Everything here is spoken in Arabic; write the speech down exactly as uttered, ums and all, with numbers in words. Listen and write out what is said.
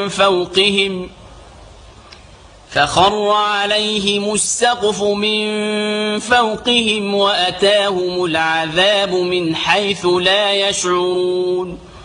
فوقهم فخر عليهم السقف من فوقهم وأتاهم العذاب من حيث لا يشعرون